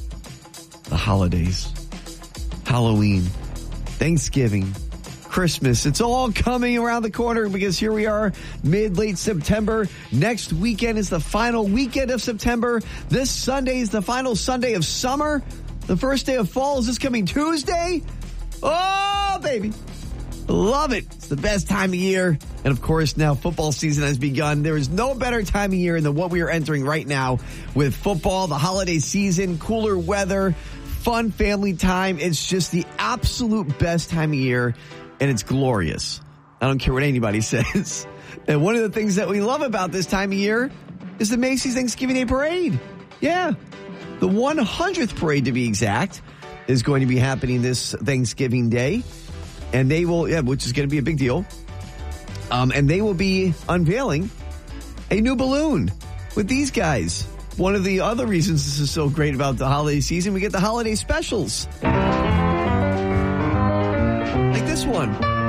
The holidays. Halloween. Thanksgiving. Christmas. It's all coming around the corner because here we are, late September. Next weekend is the final weekend of September. This Sunday is the final Sunday of summer. The first day of fall is this coming Tuesday. Oh, baby. Love it. It's the best time of year. And of course, now football season has begun. There is no better time of year than what we are entering right now with football, the holiday season, cooler weather, fun family time. It's just the absolute best time of year. And it's glorious. I don't care what anybody says. And one of the things that we love about this time of year is the Macy's Thanksgiving Day Parade. Yeah. The 100th parade, to be exact, is going to be happening this Thanksgiving Day. And they will, which is going to be a big deal. And they will be unveiling a new balloon with these guys. One of the other reasons this is so great about the holiday season, we get the holiday specials. Like this one.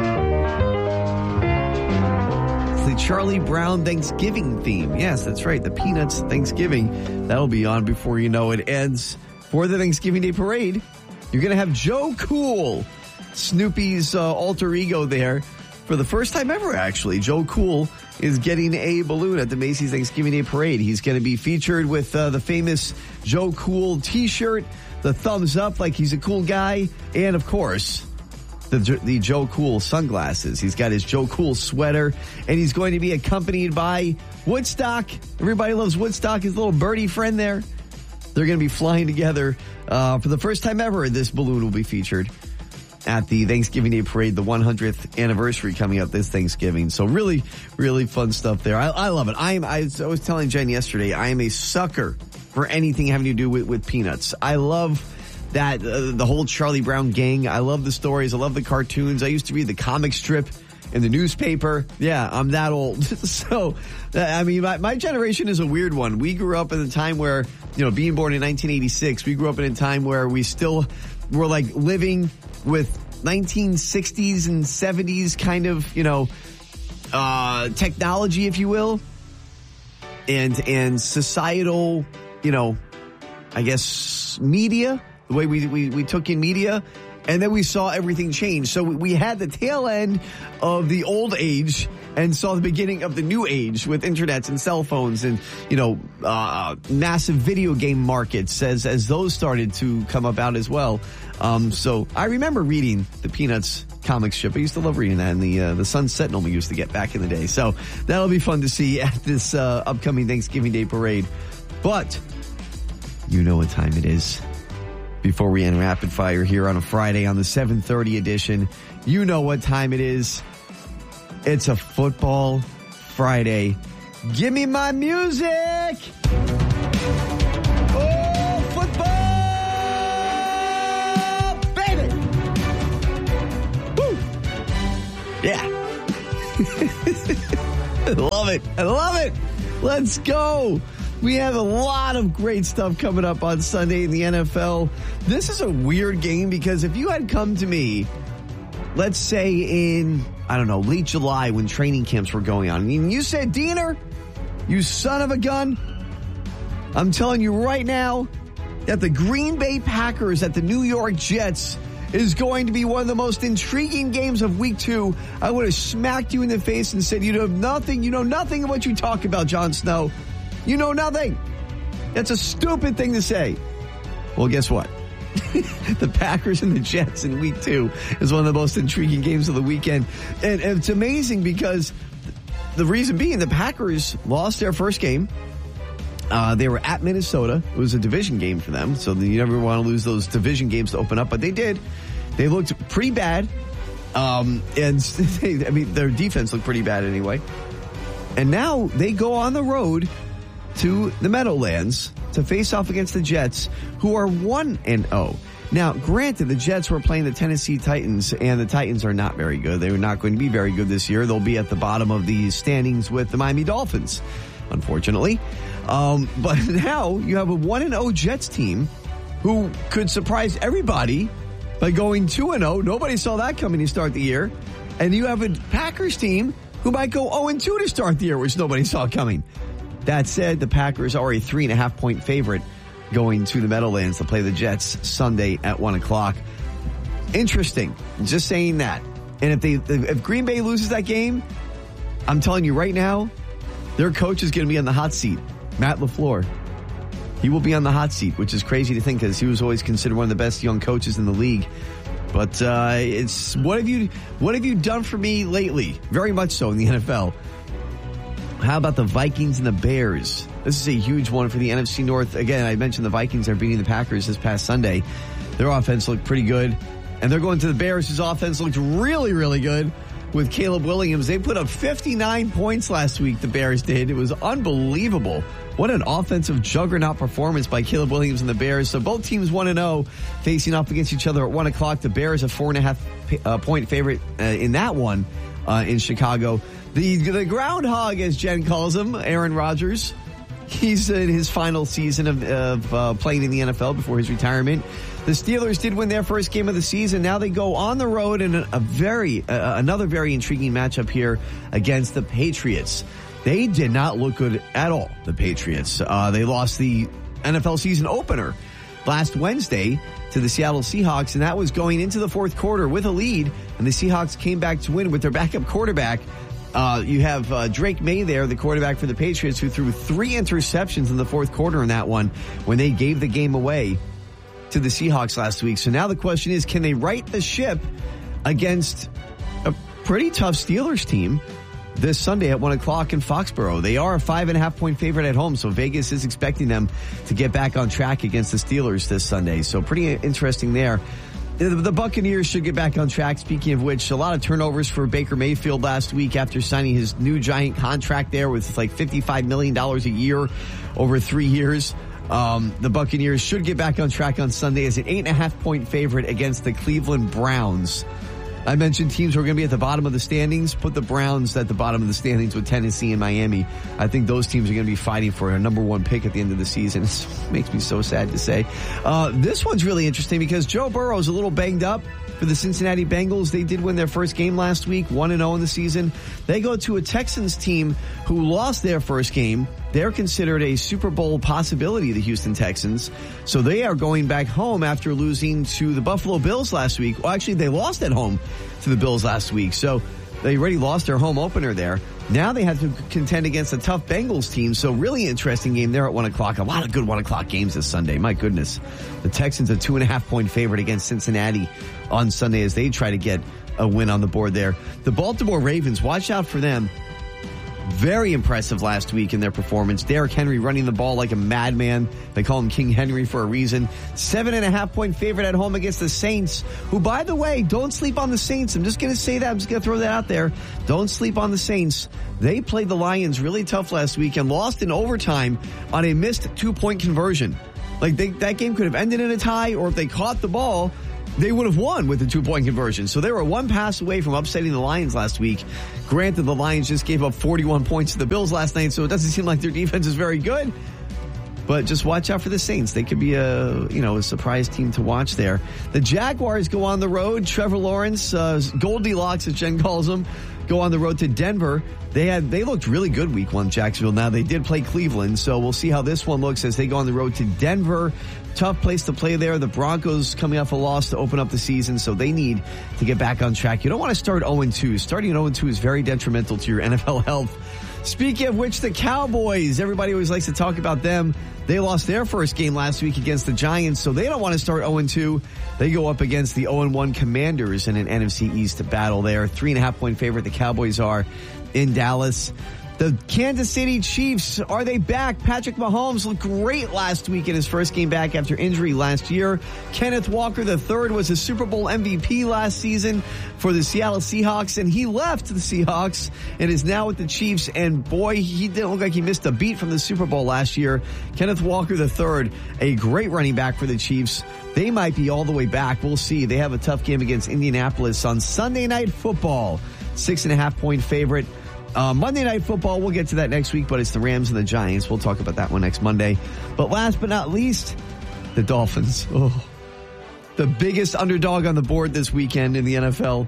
It's the Charlie Brown Thanksgiving theme. Yes, that's right. The Peanuts Thanksgiving. That'll be on before you know it ends. For the Thanksgiving Day Parade, you're going to have Joe Cool, Snoopy's alter ego there. For the first time ever, actually, Joe Cool is getting a balloon at the Macy's Thanksgiving Day Parade. He's going to be featured with the famous Joe Cool t-shirt, the thumbs up like he's a cool guy, and of course, the Joe Cool sunglasses. He's got his Joe Cool sweater, and he's going to be accompanied by Woodstock. Everybody loves Woodstock, his little birdie friend there. They're going to be flying together. For the first time ever, this balloon will be featured at the Thanksgiving Day Parade, the 100th anniversary coming up this Thanksgiving. So really, really fun stuff there. I love it. I was telling Jen yesterday, I am a sucker for anything having to do with Peanuts. I love that, the whole Charlie Brown gang. I love the stories. I love the cartoons. I used to read the comic strip in the newspaper. Yeah, I'm that old. So, I mean, my generation is a weird one. We grew up in a time where, being born in 1986, we grew up in a time where we still were like living with 1960s and 70s kind of, technology, if you will, and societal, I guess, media, the way we took in media, and then we saw everything change. So we had the tail end of the old age and saw the beginning of the new age with internets and cell phones and, massive video game markets as those started to come about as well. So I remember reading the Peanuts comic strip. I used to love reading that, and the Sun Sentinel we used to get back in the day. So that'll be fun to see at this upcoming Thanksgiving Day parade. But you know what time it is. Before we end Rapid Fire here on a Friday on the 7:30 edition, you know what time it is. It's a football Friday. Give me my music! Oh, football! Baby! Woo! Yeah. I love it. I love it. Let's go. We have a lot of great stuff coming up on Sunday in the NFL. This is a weird game because if you had come to me, let's say in, late July when training camps were going on, and you said, Diener, you son of a gun, I'm telling you right now that the Green Bay Packers at the New York Jets is going to be one of the most intriguing games of week 2. I would have smacked you in the face and said, you know nothing of what you talk about, Jon Snow. You know nothing. That's a stupid thing to say. Well, guess what? The Packers and the Jets in week 2 is one of the most intriguing games of the weekend. And it's amazing because the reason being the Packers lost their first game. They were at Minnesota. It was a division game for them. So you never want to lose those division games to open up, but they did. They looked pretty bad. And their defense looked pretty bad anyway. And now they go on the road to the Meadowlands to face off against the Jets, who are 1-0. Now, granted, the Jets were playing the Tennessee Titans, and the Titans are not very good. They're not going to be very good this year. They'll be at the bottom of the standings with the Miami Dolphins, unfortunately. But now you have a 1-0 Jets team who could surprise everybody by going 2-0. Nobody saw that coming to start the year. And you have a Packers team who might go 0-2 to start the year, which nobody saw coming. That said, the Packers are a 3.5-point favorite going to the Meadowlands to play the Jets Sunday at 1 o'clock. Interesting. Just saying that. And if Green Bay loses that game, I'm telling you right now, their coach is going to be on the hot seat. Matt LaFleur. He will be on the hot seat, which is crazy to think because he was always considered one of the best young coaches in the league. But it's what have you done for me lately? Very much so in the NFL. How about the Vikings and the Bears? This is a huge one for the NFC North. Again, I mentioned the Vikings are beating the Packers this past Sunday. Their offense looked pretty good. And they're going to the Bears, whose offense looked really, really good with Caleb Williams. They put up 59 points last week, the Bears did. It was unbelievable. What an offensive juggernaut performance by Caleb Williams and the Bears. So both teams 1-0 facing off against each other at 1 o'clock. The Bears a 4.5 point favorite in that one in Chicago. The groundhog, as Jen calls him, Aaron Rodgers. He's in his final season of playing in the NFL before his retirement. The Steelers did win their first game of the season. Now they go on the road in another very intriguing matchup here against the Patriots. They did not look good at all, the Patriots. They lost the NFL season opener last Wednesday to the Seattle Seahawks, and that was going into the fourth quarter with a lead, and the Seahawks came back to win with their backup quarterback. You have Drake May there, the quarterback for the Patriots, who threw 3 interceptions in the fourth quarter in that one when they gave the game away to the Seahawks last week. So now the question is, can they right the ship against a pretty tough Steelers team this Sunday at 1 o'clock in Foxborough? They are a 5.5 point favorite at home, so Vegas is expecting them to get back on track against the Steelers this Sunday. So pretty interesting there. The Buccaneers should get back on track. Speaking of which, a lot of turnovers for Baker Mayfield last week after signing his new giant contract there with like $55 million a year over 3 years. The Buccaneers should get back on track on Sunday as an 8.5 point favorite against the Cleveland Browns. I mentioned teams who are going to be at the bottom of the standings. Put the Browns at the bottom of the standings with Tennessee and Miami. I think those teams are going to be fighting for a number 1 pick at the end of the season. It makes me so sad to say. This one's really interesting because Joe Burrow is a little banged up. for the Cincinnati Bengals. They did win their first game last week, 1-0 in the season. They go to a Texans team who lost their first game. They're considered a Super Bowl possibility, the Houston Texans. So they are going back home after losing to the Buffalo Bills last week. Well, actually, they lost at home to the Bills last week. So they already lost their home opener there. Now they have to contend against a tough Bengals team. So really interesting game there at 1 o'clock. A lot of good 1 o'clock games this Sunday. My goodness. The Texans a 2.5-point favorite against Cincinnati on Sunday as they try to get a win on the board there. The Baltimore Ravens, watch out for them. Very impressive last week in their performance. Derrick Henry running the ball like a madman. They call him King Henry for a reason. 7.5-point favorite at home against the Saints, who, by the way, don't sleep on the Saints. I'm just going to say that. I'm just going to throw that out there. Don't sleep on the Saints. They played the Lions really tough last week and lost in overtime on a missed 2-point conversion. Like that game could have ended in a tie, or if they caught the ball, they would have won with the 2-point conversion. So they were one pass away from upsetting the Lions last week. Granted, the Lions just gave up 41 points to the Bills last night, so it doesn't seem like their defense is very good. But just watch out for the Saints. They could be a surprise team to watch there. The Jaguars go on the road. Trevor Lawrence, Goldilocks as Jen calls him, go on the road to Denver. They looked really good week 1, Jacksonville. Now they did play Cleveland, so we'll see how this one looks as they go on the road to Denver. Tough place to play there. The Broncos coming off a loss to open up the season, so they need to get back on track. You don't want to start 0-2. Starting 0-2 is very detrimental to your NFL health. Speaking of which, the Cowboys, everybody always likes to talk about them. They lost their first game last week against the Giants, so they don't want to start 0-2. They go up against the 0-1 Commanders in an NFC East battle there. 3.5-point favorite the Cowboys are in Dallas. The Kansas City Chiefs, are they back? Patrick Mahomes looked great last week in his first game back after injury last year. Kenneth Walker III was a Super Bowl MVP last season for the Seattle Seahawks, and he left the Seahawks and is now with the Chiefs. And boy, he didn't look like he missed a beat from the Super Bowl last year. Kenneth Walker III, a great running back for the Chiefs. They might be all the way back. We'll see. They have a tough game against Indianapolis on Sunday Night Football. 6.5-point favorite. Monday Night Football, we'll get to that next week, but it's the Rams and the Giants. We'll talk about that one next Monday. But last but not least, the Dolphins. Oh, the biggest underdog on the board this weekend in the NFL.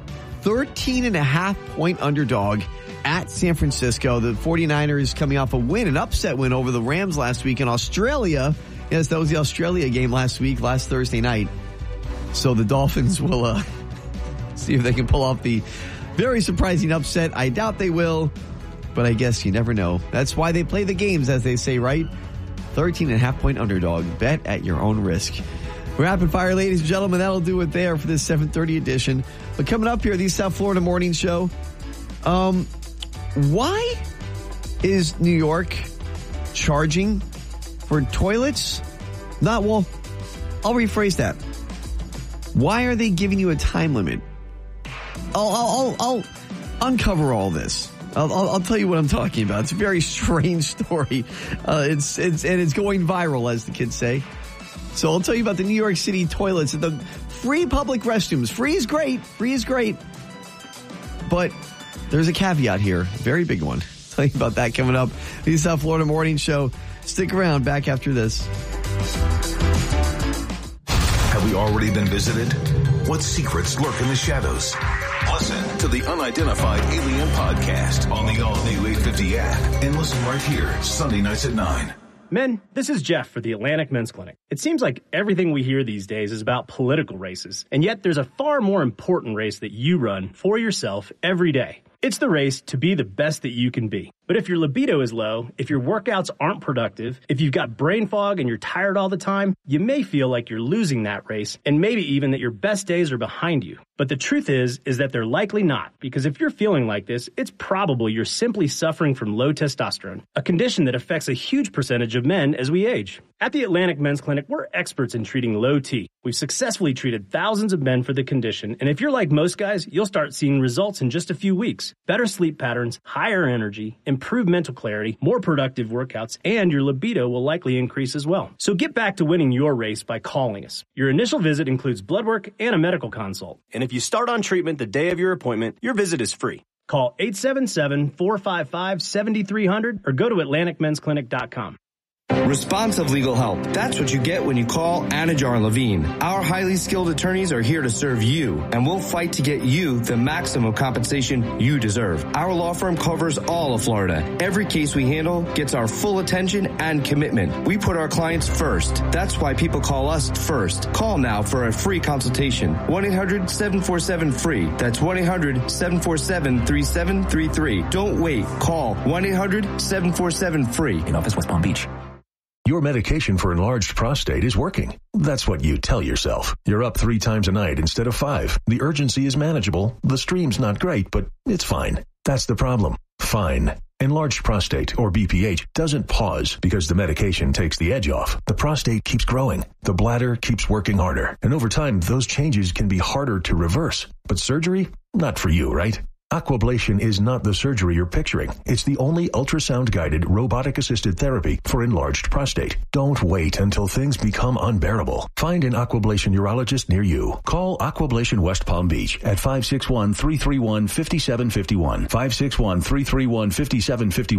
13.5-point underdog at San Francisco. The 49ers coming off a win, an upset win over the Rams last week in Australia. Yes, that was the Australia game last Thursday night. So the Dolphins will see if they can pull off the very surprising upset. I doubt they will, but I guess you never know. That's why they play the games, as they say, right? 13.5-point underdog. Bet at your own risk. Rapid fire, ladies and gentlemen. That'll do it there for this 7:30 edition. But coming up here, the South Florida Morning Show. Why is New York charging for toilets? I'll rephrase that. Why are they giving you a time limit? I'll uncover all this. I'll tell you what I'm talking about. It's a very strange story. It's going viral, as the kids say. So I'll tell you about the New York City toilets, the free public restrooms. Free is great. But there's a caveat here, very big one. I'll tell you about that coming up. The South Florida Morning Show. Stick around. Back after this. Have we already been visited? What secrets lurk in the shadows? Listen to the Unidentified Alien Podcast on the all-new 850 app and listen right here Sunday nights at 9. Men, this is Jeff for the Atlantic Men's Clinic. It seems like everything we hear these days is about political races, and yet there's a far more important race that you run for yourself every day. It's the race to be the best that you can be. But if your libido is low, if your workouts aren't productive, if you've got brain fog and you're tired all the time, you may feel like you're losing that race, and maybe even that your best days are behind you. But the truth is that they're likely not, because if you're feeling like this, it's probably you're simply suffering from low testosterone, a condition that affects a huge percentage of men as we age. At the Atlantic Men's Clinic, we're experts in treating low T. We've successfully treated thousands of men for the condition, and if you're like most guys, you'll start seeing results in just a few weeks. Better sleep patterns, higher energy, improved mental clarity, more productive workouts, and your libido will likely increase as well. So get back to winning your race by calling us. Your initial visit includes blood work and a medical consult. And if you start on treatment the day of your appointment, your visit is free. Call 877-455-7300 or go to AtlanticMen'sClinic.com. Responsive legal help. That's what you get when you call Anajar Levine. Our highly skilled attorneys are here to serve you, and we'll fight to get you the maximum compensation you deserve. Our law firm covers all of Florida. Every case we handle gets our full attention and commitment. We put our clients first. That's why people call us first. Call now for a free consultation. 1-800-747-FREE. That's 1-800-747-3733. Don't wait. Call 1-800-747-FREE. In office, West Palm Beach. Your medication for enlarged prostate is working. That's what you tell yourself. You're up 3 times a night instead of 5. The urgency is manageable. The stream's not great, but it's fine. That's the problem. Fine. Enlarged prostate, or BPH, doesn't pause because the medication takes the edge off. The prostate keeps growing. The bladder keeps working harder. And over time, those changes can be harder to reverse. But surgery? Not for you, right? Aquablation is not the surgery you're picturing. It's the only ultrasound-guided, robotic-assisted therapy for enlarged prostate. Don't wait until things become unbearable. Find an Aquablation urologist near you. Call Aquablation West Palm Beach at 561-331-5751. 561-331-5751.